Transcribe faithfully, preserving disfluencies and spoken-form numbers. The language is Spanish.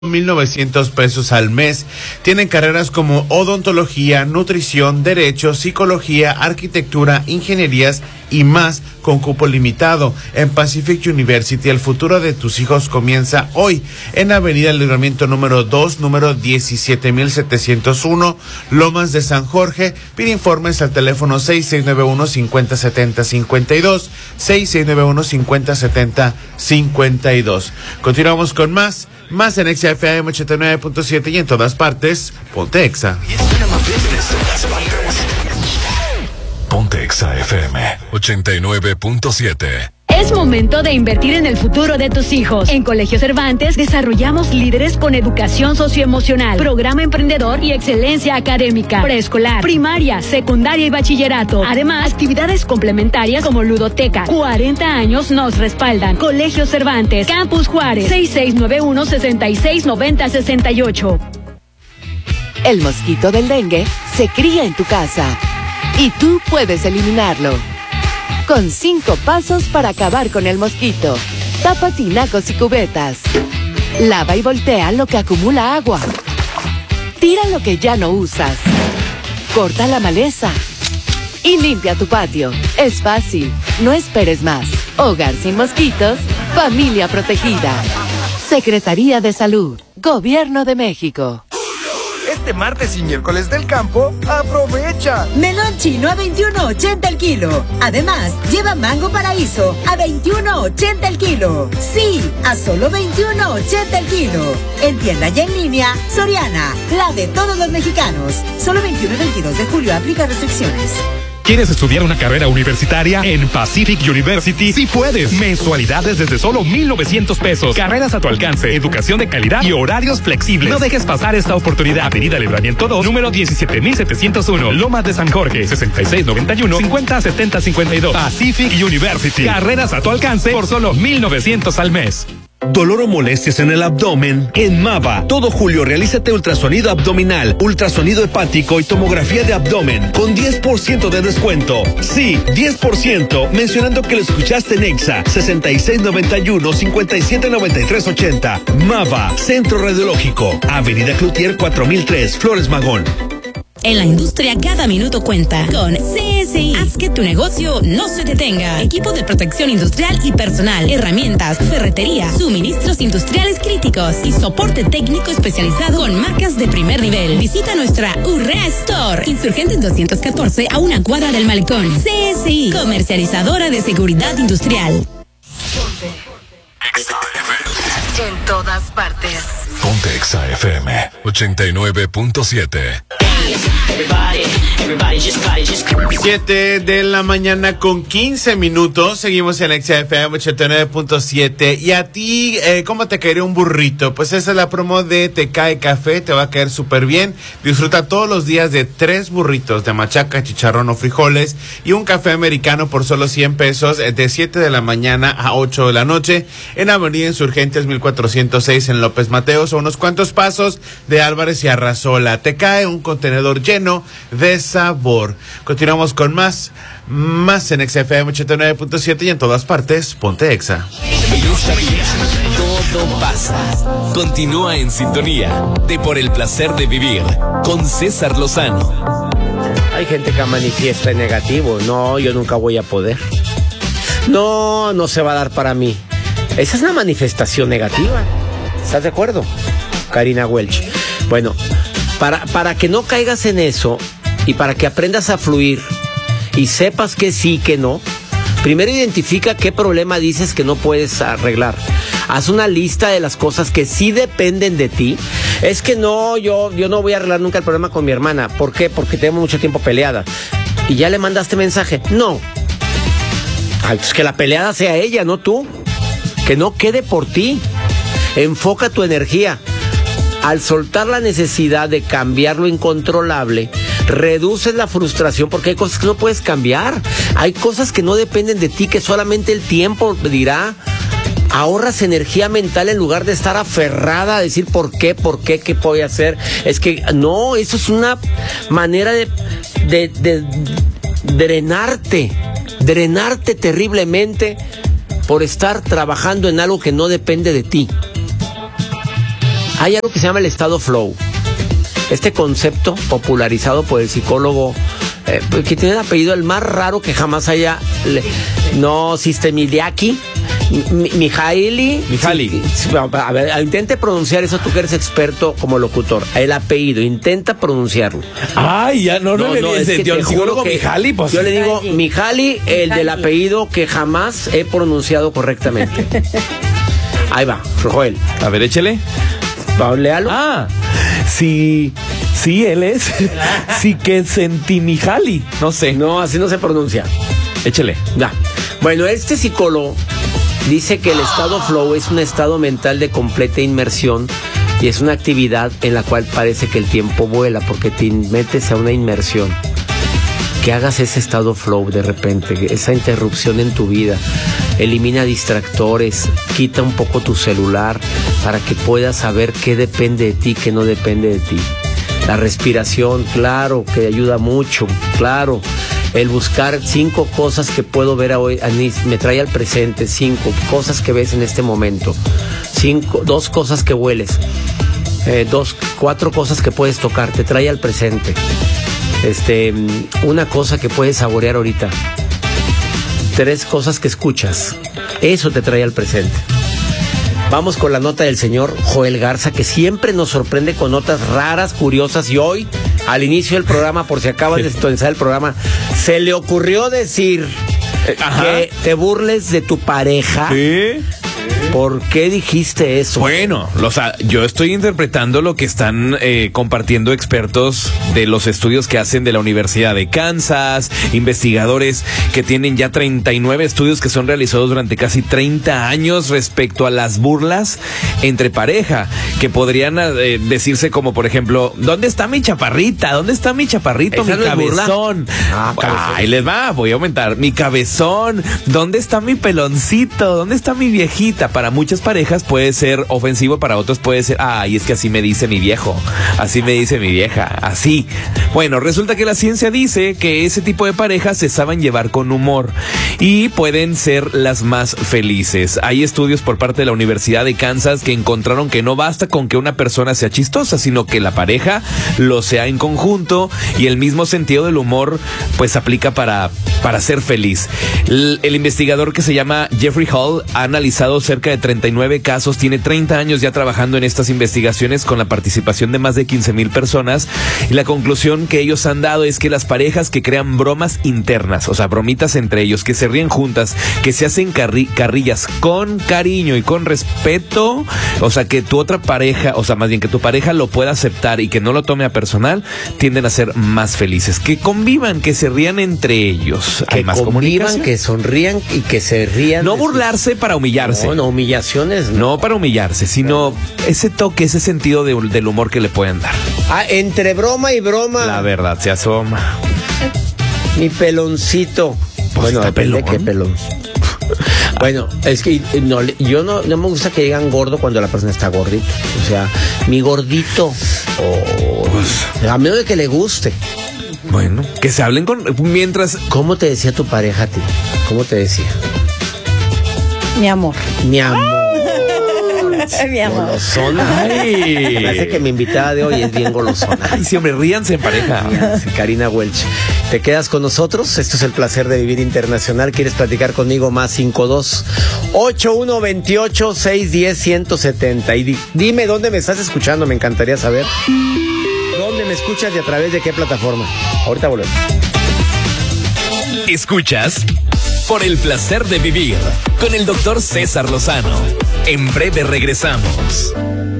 mil novecientos pesos al mes. Tienen carreras como odontología, nutrición, derecho, psicología, arquitectura, ingenierías y más con cupo limitado. En Pacific University, el futuro de tus hijos comienza hoy. En Avenida Libramiento número dos, número diecisiete mil setecientos uno, Lomas de San Jorge. Pide informes al teléfono seis seis nueve uno, cinco cero siete cero cinco dos, seis seis nueve uno, cinco cero siete cero cinco dos. Continuamos con más. Más en Exa F M ochenta y nueve punto siete y en todas partes, ponte Exa. Ponte Exa F M ochenta y nueve punto siete. Es momento de invertir en el futuro de tus hijos. En Colegio Cervantes desarrollamos líderes con educación socioemocional, programa emprendedor y excelencia académica, preescolar, primaria, secundaria y bachillerato. Además, actividades complementarias como ludoteca. cuarenta años nos respaldan. Colegio Cervantes, Campus Juárez, seis seis nueve uno, seis seis nueve cero seis ocho. El mosquito del dengue se cría en tu casa y tú puedes eliminarlo. Con cinco pasos para acabar con el mosquito. Tapa tinacos y cubetas. Lava y voltea lo que acumula agua. Tira lo que ya no usas. Corta la maleza. Y limpia tu patio. Es fácil. No esperes más. Hogar sin mosquitos. Familia protegida. Secretaría de Salud. Gobierno de México. Este martes y miércoles del campo, aprovecha. Melón chino a veintiuno ochenta el kilo. Además, lleva mango paraíso a veintiuno ochenta el kilo. Sí, a solo veintiuno ochenta el kilo. En tienda y en línea, Soriana, la de todos los mexicanos. Solo veintiuno y veintidós de julio, aplica restricciones. ¿Quieres estudiar una carrera universitaria? En Pacific University sí puedes. Mensualidades desde solo mil novecientos pesos. Carreras a tu alcance, educación de calidad y horarios flexibles. No dejes pasar esta oportunidad. Avenida Libramiento dos, número diecisiete mil setecientos uno, Lomas de San Jorge, sesenta y seis noventa y uno, cincuenta setenta cincuenta y dos. Pacific University. Carreras a tu alcance por solo mil novecientos al mes. ¿Dolor o molestias en el abdomen? En Mava, todo julio realízate ultrasonido abdominal, ultrasonido hepático y tomografía de abdomen con diez por ciento de descuento. Sí, diez por ciento, mencionando que lo escuchaste en Exa, sesenta y seis noventa y uno, cincuenta y siete noventa y tres ochenta. Mava, Centro Radiológico, Avenida Cloutier cuatro mil tres, Flores Magón. En la industria cada minuto cuenta. Con C S I, haz que tu negocio no se detenga. Equipo de protección industrial y personal, herramientas, ferretería, suministros industriales críticos y soporte técnico especializado con marcas de primer nivel. Visita nuestra Urrea Store, Insurgentes doscientos catorce, a una cuadra del Malecón. C S I, comercializadora de seguridad industrial. En todas partes. Ponte Exa F M ochenta y nueve punto siete. siete de la mañana con quince minutos. Seguimos en Exa F M ochenta y nueve punto siete. Y a ti, eh, ¿cómo te caería un burrito? Pues esa es la promo de Te Cae Café. Te va a caer súper bien. Disfruta todos los días de tres burritos de machaca, chicharrón o frijoles y un café americano por solo cien pesos de siete de la mañana a ocho de la noche en Avenida Insurgentes mil cuatrocientos seis en López Mateos, a unos cuantos pasos de Álvarez y Arrasola. Te cae un contenedor lleno de sabor. Continuamos con más, más en Exa F M ochenta y nueve punto siete y en todas partes, ponte Exa. Todo pasa. Continúa en sintonía de Por el Placer de Vivir con César Lozano. Hay gente que manifiesta en negativo. No, yo nunca voy a poder. No, no se va a dar para mí. Esa es una manifestación negativa. ¿Estás de acuerdo, Karina Welch? Bueno, para, para que no caigas en eso y para que aprendas a fluir y sepas que sí, que no, primero identifica qué problema dices que no puedes arreglar. Haz una lista de las cosas que sí dependen de ti. Es que no, yo, yo no voy a arreglar nunca el problema con mi hermana. ¿Por qué? Porque tenemos mucho tiempo peleada. ¿Y ya le mandaste mensaje? No. Ay, pues que la peleada sea ella, no tú. Que no quede por ti. Enfoca tu energía. Al soltar la necesidad de cambiar lo incontrolable, reduces la frustración porque hay cosas que no puedes cambiar. Hay cosas que no dependen de ti, que solamente el tiempo dirá. Ahorras energía mental en lugar de estar aferrada a decir por qué, por qué, qué voy a hacer. Es que no, eso es una manera de, de, de drenarte, drenarte terriblemente por estar trabajando en algo que no depende de ti. Hay algo que se llama el estado flow. Este concepto popularizado por el psicólogo eh, que tiene el apellido el más raro que jamás haya... Le, no, Sistemiliaki. Mijaili. Mijaili. Sí, a ver, intente pronunciar eso, tú que eres experto como locutor. El apellido, intenta pronunciarlo. Ay, ya no, no, no le no, dice, el psicólogo Mijaili, pues. Yo le digo Mijaili, el del apellido que jamás he pronunciado correctamente. Ahí va, Joel. A ver, échele. Léalo. Ah, sí, sí, él es. Sí que Sentimijali. No sé. No, así no se pronuncia. Échele. Ya. Bueno, este psicólogo dice que el estado flow es un estado mental de completa inmersión y es una actividad en la cual parece que el tiempo vuela porque te metes a una inmersión. Que hagas ese estado flow de repente, esa interrupción en tu vida. Elimina distractores, quita un poco tu celular para que puedas saber qué depende de ti, qué no depende de ti. La respiración, claro, que ayuda mucho, claro. El buscar cinco cosas que puedo ver hoy, me trae al presente, cinco cosas que ves en este momento, cinco, dos cosas que hueles, eh, dos, cuatro cosas que puedes tocar, te trae al presente. Este, una cosa que puedes saborear ahorita, tres cosas que escuchas, eso te trae al presente. Vamos con la nota del señor Joel Garza, que siempre nos sorprende con notas raras, curiosas, y hoy, al inicio del programa, por si acabas de sintonizar el programa, se le ocurrió decir Ajá. que te burles de tu pareja. ¿Sí? ¿Por qué dijiste eso? Bueno, o sea, yo estoy interpretando lo que están eh, compartiendo expertos de los estudios que hacen de la Universidad de Kansas, investigadores que tienen ya treinta y nueve estudios que son realizados durante casi treinta años respecto a las burlas entre pareja, que podrían eh, decirse como, por ejemplo, ¿dónde está mi chaparrita? ¿Dónde está mi chaparrito? Mi cabezón. Ah, cabezón. Ahí les va, voy a aumentar. Mi cabezón. ¿Dónde está mi peloncito? ¿Dónde está mi viejita? Para muchas parejas puede ser ofensivo, para otros puede ser, ay, es que así me dice mi viejo, así me dice mi vieja, así. Bueno, resulta que la ciencia dice que ese tipo de parejas se saben llevar con humor y pueden ser las más felices. Hay estudios por parte de la Universidad de Kansas que encontraron que no basta con que una persona sea chistosa, sino que la pareja lo sea en conjunto, y el mismo sentido del humor pues aplica para, para ser feliz. El, el investigador que se llama Jeffrey Hall ha analizado cerca de treinta y nueve casos, tiene treinta años ya trabajando en estas investigaciones con la participación de más de quince mil personas, y la conclusión que ellos han dado es que las parejas que crean bromas internas, o sea, bromitas entre ellos, que se ríen juntas, que se hacen carri- carrillas con cariño y con respeto, o sea, que tu otra pareja, o sea, más bien que tu pareja lo pueda aceptar y que no lo tome a personal, tienden a ser más felices. Que convivan, que se rían entre ellos. Que Hay más convivan, comunicación. que sonrían y que se rían. No burlarse para humillarse. No, no, humillaciones. No, no para humillarse, sino ese toque, ese sentido de, del humor que le pueden dar. Ah, entre broma y broma. La verdad se asoma. Mi peloncito. Pues bueno, depende de qué pelón. Bueno, es que no, yo no, no me gusta que digan gordo cuando la persona está gordito. O sea, mi gordito. Oh, pues, a menos de que le guste. Bueno, que se hablen con... Mientras... ¿Cómo te decía tu pareja a ti? ¿Cómo te decía? Mi amor. Mi amor. Mi amor. Golosona. Ay. Parece que mi invitada de hoy es bien golosona. Ay, sí, hombre, ríanse en pareja. Ríanse, Karina Welch. ¿Te quedas con nosotros? Esto es el placer de vivir internacional. ¿Quieres platicar conmigo? Más cinco dos ocho uno veintiocho seis diez ciento setenta. Y di, dime dónde me estás escuchando, me encantaría saber. ¿Dónde me escuchas y a través de qué plataforma? Ahorita volvemos. ¿Escuchas? Por el placer de vivir con el doctor César Lozano. En breve regresamos.